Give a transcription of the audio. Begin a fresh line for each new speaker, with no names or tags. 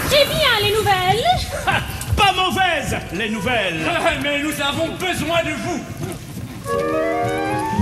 Eh bien, les nouvelles?
Ah, pas mauvaises, les nouvelles.
Mais nous avons besoin de vous.